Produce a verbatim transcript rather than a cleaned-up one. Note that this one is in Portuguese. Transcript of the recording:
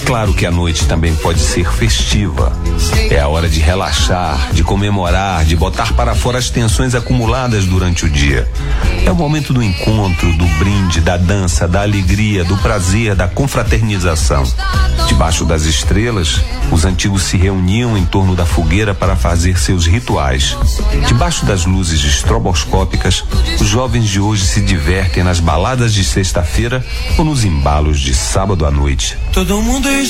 Claro que a noite também pode ser festiva. É a hora de relaxar, de comemorar, de botar para fora as tensões acumuladas durante o dia. É o momento do encontro, do brinde, da dança, da alegria, do prazer, da confraternização. Debaixo das estrelas, os antigos se reuniam em torno da fogueira para fazer seus rituais. Debaixo das luzes estroboscópicas, os jovens de hoje se divertem nas baladas de sexta-feira ou nos embalos de sábado à noite. Todo mundo